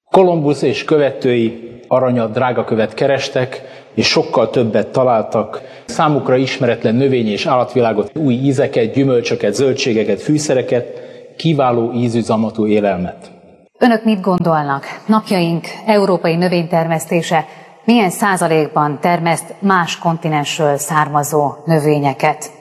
Kolumbusz és követői aranyat, drágakövet kerestek, és sokkal többet találtak. Számukra ismeretlen növény- és állatvilágot, új ízeket, gyümölcsöket, zöldségeket, fűszereket, kiváló ízűzamatú élelmet. Önök mit gondolnak? Napjaink európai növénytermesztése milyen százalékban termeszt más kontinensről származó növényeket?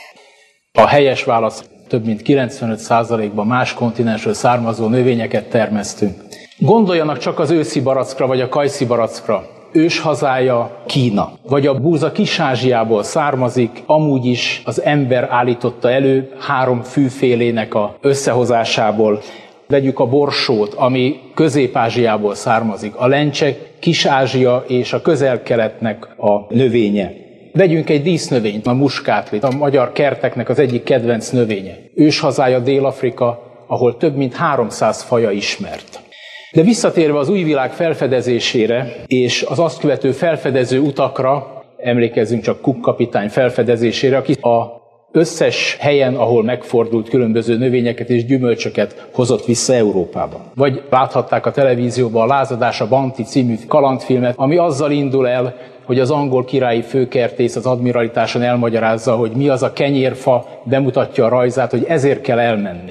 A helyes válasz: több mint 95%-ban más kontinensről származó növényeket termesztünk. Gondoljanak csak az őszi barackra vagy a kajszi barackra. Őshazája Kína, vagy a búza Kis-Ázsiából származik, amúgy is az ember állította elő 3 fűfélének a összehozásából. Vegyük a borsót, ami Közép-Ázsiából származik, a lencse Kis-Ázsia és a Közel-Keletnek a növénye. Vegyünk egy dísznövényt, a muskátlit, a magyar kerteknek az egyik kedvenc növénye. Őshazája Dél-Afrika, ahol több mint 300 faja ismert. De visszatérve az új világ felfedezésére és az azt követő felfedező utakra, emlékezzünk csak Cook kapitány felfedezésére, aki az összes helyen, ahol megfordult, különböző növényeket és gyümölcsöket hozott vissza Európába. Vagy láthatták a televízióban a Lázadás a Banti című kalandfilmet, ami azzal indul el, hogy az angol királyi főkertész az admiralitáson elmagyarázza, hogy mi az a kenyérfa, bemutatja a rajzát, hogy ezért kell elmenni.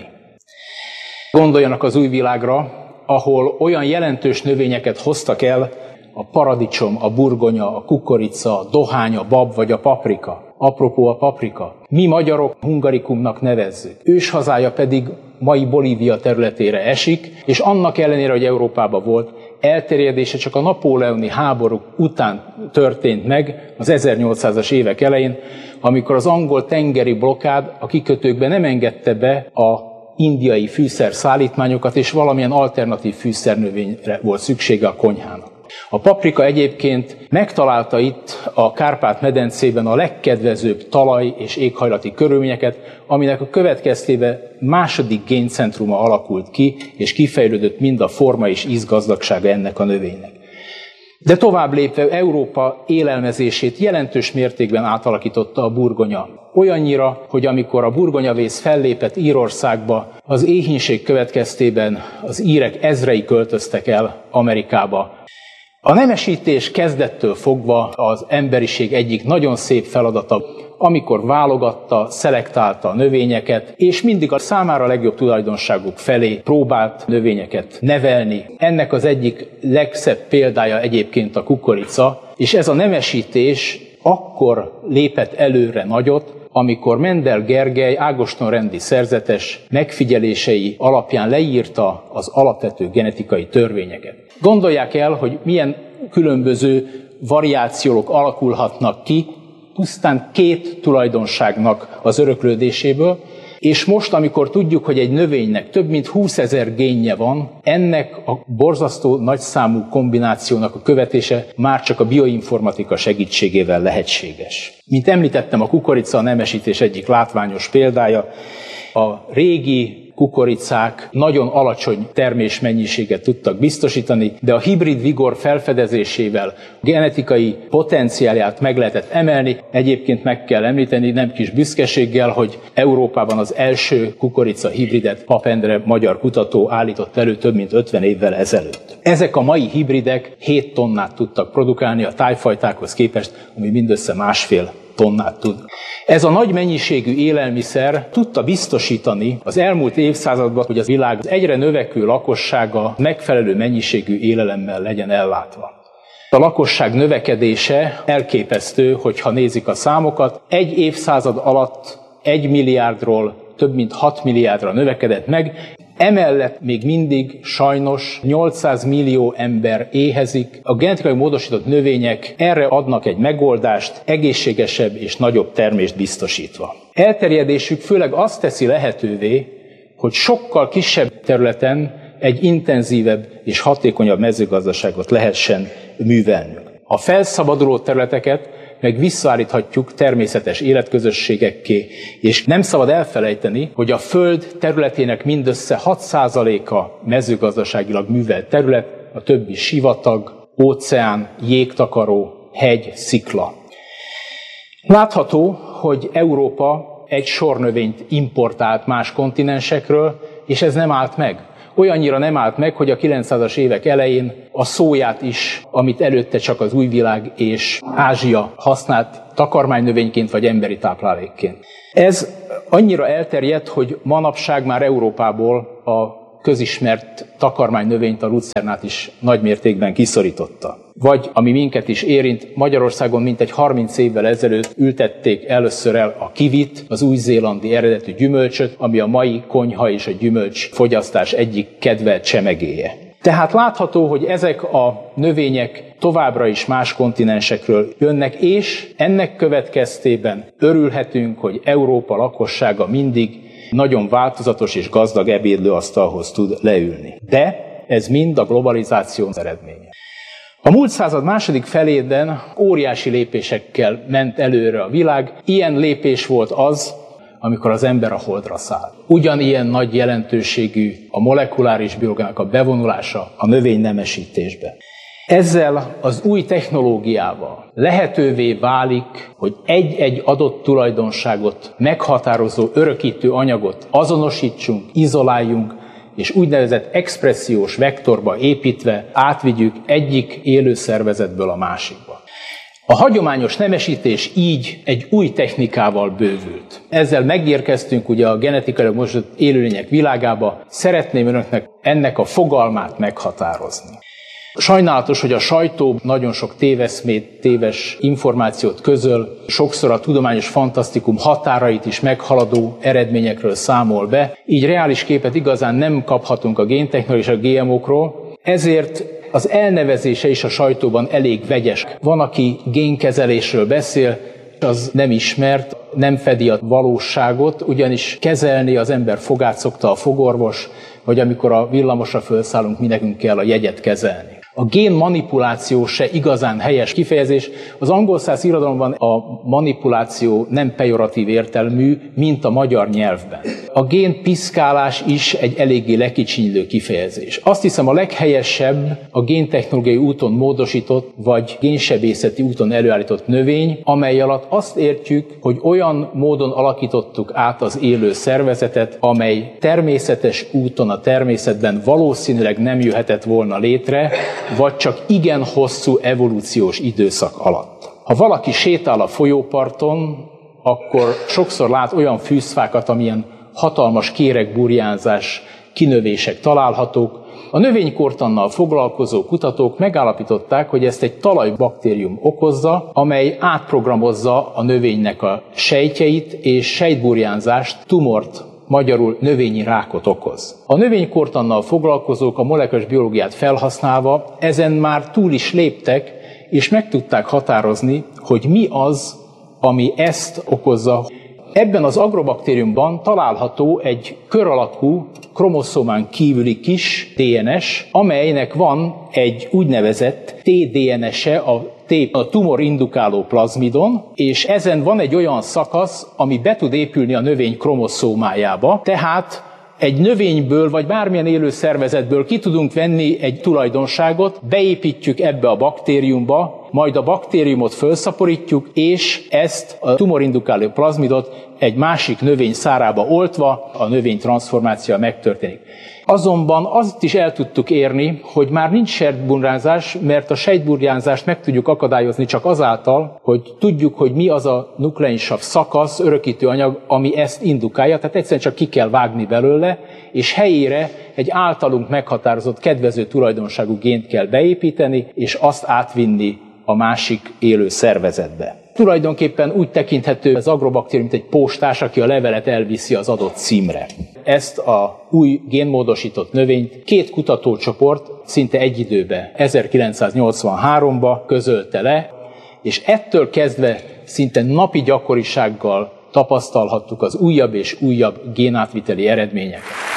Gondoljanak az új világra, ahol olyan jelentős növényeket hoztak el, a paradicsom, a burgonya, a kukorica, a dohány, a bab vagy a paprika. Apropó a paprika. Mi magyarok hungarikumnak nevezzük. Őshazája pedig mai Bolívia területére esik, és annak ellenére, hogy Európában volt, elterjedése csak a napóleoni háborúk után történt meg, az 1800-as évek elején, amikor az angol tengeri blokkád a kikötőkbe nem engedte be a indiai fűszerszállítmányokat, és valamilyen alternatív fűszernövényre volt szüksége a konyhának. A paprika egyébként megtalálta itt a Kárpát-medencében a legkedvezőbb talaj- és éghajlati körülményeket, aminek a következtében második géncentruma alakult ki, és kifejlődött mind a forma és ízgazdagsága ennek a növénynek. De tovább lépve Európa élelmezését jelentős mértékben átalakította a burgonya. Olyannyira, hogy amikor a burgonyavész fellépett Írországba, az éhínség következtében az írek ezrei költöztek el Amerikába. A nemesítés kezdettől fogva az emberiség egyik nagyon szép feladata, amikor válogatta, szelektálta a növényeket, és mindig a számára legjobb tulajdonságuk felé próbált növényeket nevelni. Ennek az egyik legszebb példája egyébként a kukorica, és ez a nemesítés akkor lépett előre nagyot, amikor Mendel Gergely Ágoston-rendi szerzetes megfigyelései alapján leírta az alapvető genetikai törvényeket. Gondolják el, hogy milyen különböző variációk alakulhatnak ki pusztán 2 tulajdonságnak az öröklődéséből, és most, amikor tudjuk, hogy egy növénynek több mint 20 000 génje van, ennek a borzasztó nagyszámú kombinációnak a követése már csak a bioinformatika segítségével lehetséges. Mint említettem, a kukorica a nemesítés egyik látványos példája. A régi kukoricák nagyon alacsony termésmennyiséget tudtak biztosítani, de a hibrid vigor felfedezésével genetikai potenciálját meg lehetett emelni. Egyébként meg kell említeni nem kis büszkeséggel, hogy Európában az első kukorica hibridet Pap Endre magyar kutató állított elő több mint 50 évvel ezelőtt. Ezek a mai hibridek 7 tonnát tudtak produkálni a tájfajtákhoz képest, ami mindössze 1,5 tonnát tud. Ez a nagy mennyiségű élelmiszer tudta biztosítani az elmúlt évszázadban, hogy a világ egyre növekvő lakossága megfelelő mennyiségű élelemmel legyen ellátva. A lakosság növekedése elképesztő, hogyha nézik a számokat. Egy évszázad alatt 1 milliárdról több mint 6 milliárdra növekedett meg. Emellett még mindig sajnos 800 millió ember éhezik. A genetikai módosított növények erre adnak egy megoldást, egészségesebb és nagyobb termést biztosítva. Elterjedésük főleg azt teszi lehetővé, hogy sokkal kisebb területen egy intenzívebb és hatékonyabb mezőgazdaságot lehessen művelnünk. A felszabaduló területeket meg visszaállíthatjuk természetes életközösségekké, és nem szabad elfelejteni, hogy a Föld területének mindössze 6%-a mezőgazdaságilag művelt terület, a többi sivatag, óceán, jégtakaró, hegy, szikla. Látható, hogy Európa egy sor növényt importált más kontinensekről, és ez nem állt meg. olyannyira nem állt meg, hogy a 900-as évek elején a szóját is, amit előtte csak az újvilág és Ázsia használt takarmánynövényként vagy emberi táplálékként. Ez annyira elterjedt, hogy manapság már Európából a közismert takarmánynövényt, a lucernát is nagymértékben kiszorította. Vagy, ami minket is érint, Magyarországon mintegy 30 évvel ezelőtt ültették először el a kivit, az új-zélandi eredetű gyümölcsöt, ami a mai konyha és a gyümölcs fogyasztás egyik kedvelt csemegéje. Tehát látható, hogy ezek a növények továbbra is más kontinensekről jönnek, és ennek következtében örülhetünk, hogy Európa lakossága mindig nagyon változatos és gazdag ebédlőasztalhoz tud leülni. De ez mind a globalizáció eredménye. A múlt század második felében óriási lépésekkel ment előre a világ. Ilyen lépés volt az, amikor az ember a Holdra szállt. Ugyanilyen nagy jelentőségű a molekuláris biológiának a bevonulása a növénynemesítésbe. Ezzel az új technológiával lehetővé válik, hogy egy-egy adott tulajdonságot meghatározó örökítő anyagot azonosítsunk, izoláljunk, és úgynevezett expressziós vektorba építve átvigyük egyik élőszervezetből a másikba. A hagyományos nemesítés így egy új technikával bővült. Ezzel megérkeztünk ugye a genetikailag módosított élőlények világába. Szeretném önöknek ennek a fogalmát meghatározni. Sajnálatos, hogy a sajtó nagyon sok téveszmét, téves információt közöl, sokszor a tudományos fantasztikum határait is meghaladó eredményekről számol be, így reális képet igazán nem kaphatunk a géntechnológia és a GMO-król, ezért az elnevezése is a sajtóban elég vegyes. Van, aki génkezelésről beszél, az nem ismert, nem fedi a valóságot, ugyanis kezelni az ember fogát szokta a fogorvos, vagy amikor a villamosra felszállunk, mi nekünk kell a jegyet kezelni. A génmanipuláció se igazán helyes kifejezés. Az angol száz irodalomban a manipuláció nem pejoratív értelmű, mint a magyar nyelvben. A génpiszkálás is egy eléggé lekicsinylő kifejezés. Azt hiszem, a leghelyesebb a géntechnológiai úton módosított, vagy génsebészeti úton előállított növény, amely alatt azt értjük, hogy olyan módon alakítottuk át az élő szervezetet, amely természetes úton a természetben valószínűleg nem jöhetett volna létre, vagy csak igen hosszú evolúciós időszak alatt. Ha valaki sétál a folyóparton, akkor sokszor lát olyan fűszfákat, amilyen hatalmas kéregburjánzás, kinövések találhatók. A növénykortannal foglalkozó kutatók megállapították, hogy ezt egy talajbaktérium okozza, amely átprogramozza a növénynek a sejtjeit, és sejtburjánzást, tumort, magyarul növényi rákot okoz. A növénykortannal foglalkozók a molekuláris biológiát felhasználva ezen már túl is léptek, és meg tudták határozni, hogy mi az, ami ezt okozza. Ebben az agrobaktériumban található egy kör alakú, kromoszómán kívüli kis DNS, amelynek van egy úgynevezett T-DNS-e, a tumorindukáló plazmidon, és ezen van egy olyan szakasz, ami be tud épülni a növény kromoszómájába, tehát egy növényből vagy bármilyen élő szervezetből ki tudunk venni egy tulajdonságot, beépítjük ebbe a baktériumba, majd a baktériumot felszaporítjuk, és ezt a tumorindukáló plazmidot egy másik növény szárába oltva a növény transzformációja megtörténik. Azonban azt is el tudtuk érni, hogy már nincs sejtburjánzás, mert a sejtburjánzást meg tudjuk akadályozni csak azáltal, hogy tudjuk, hogy mi az a nukleinsav szakasz, örökítő anyag, ami ezt indukálja, tehát egyszerűen csak ki kell vágni belőle, és helyére egy általunk meghatározott kedvező tulajdonságú gént kell beépíteni, és azt átvinni a másik élő szervezetbe. Tulajdonképpen úgy tekinthető az agrobaktérium, mint egy postás, aki a levelet elviszi az adott címre. Ezt a új génmódosított növényt két kutatócsoport szinte egy időben, 1983-ban közölte le, és ettől kezdve szinte napi gyakorisággal tapasztalhattuk az újabb és újabb génátviteli eredményeket.